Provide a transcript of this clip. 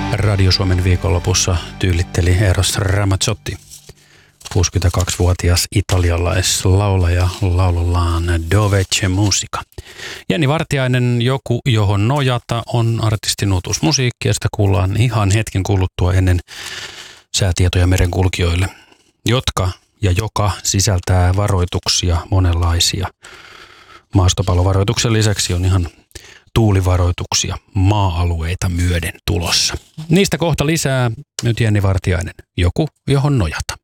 Radio Suomen viikonlopussa tyylitteli Eros Ramazzotti, 62-vuotias italialaislaulaja laulullaan Dove c'è musica. Jenni Vartiainen, Joku johon nojata, on artistin uutuusmusiikki ja sitä kuullaan ihan hetken kuluttua ennen säätietoja merenkulkijoille, joka sisältää varoituksia monenlaisia. Maastopallovaroituksen lisäksi on ihan tuulivaroituksia maa-alueita myöden tulossa. Niistä kohta lisää. Nyt Jenni Vartiainen, Joku johon nojata.